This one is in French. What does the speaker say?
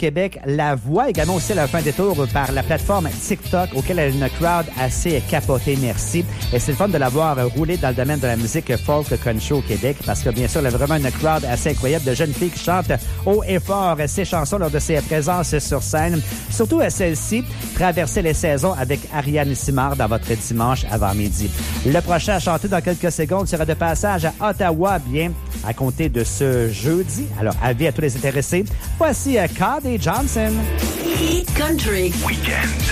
Québec, la voix. Également aussi, elle a fait un détour par la plateforme TikTok, auquel elle a une crowd assez capotée, merci. Et c'est le fun de la voir rouler dans le domaine de la musique folk country au Québec, parce que bien sûr, elle a vraiment une crowd assez incroyable de jeunes filles qui chantent haut et fort ses chansons lors de ses présences sur scène. Surtout celle-ci, Traverser les saisons avec Ariane Simard dans votre dimanche avant midi. Le prochain à chanter dans quelques secondes sera de passage à Ottawa, bien à compter de ce jeudi. Alors, avis à tous les intéressés. Voici Cody Johnson. Hit Country Weekend.